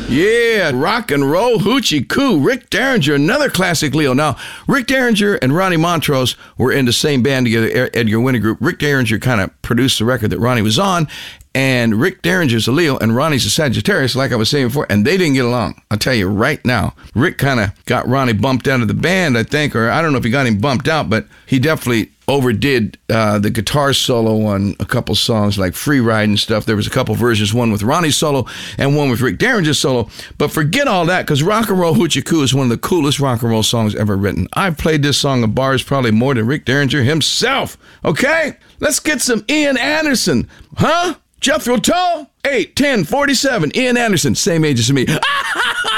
Yeah, rock and roll hoochie coo. Rick Derringer, another classic Leo. Now, Rick Derringer and Ronnie Montrose were in the same band together, Edgar Winter Group. Rick Derringer kind of produced the record that Ronnie was on, and Rick Derringer's a Leo, and Ronnie's a Sagittarius, like I was saying before, and they didn't get along. I'll tell you right now. Rick kind of got Ronnie bumped out of the band, I think, or I don't know if he got him bumped out, but he definitely overdid the guitar solo on a couple songs like Free Ride and stuff. There was a couple versions, one with Ronnie's solo and one with Rick Derringer's solo. But forget all that, because Rock and Roll Hoochie Coo is one of the coolest rock and roll songs ever written. I've played this song at bars probably more than Rick Derringer himself. Okay? Let's get some Ian Anderson. Huh? Jethro Tull? 8, 10, 47. Ian Anderson, same age as me.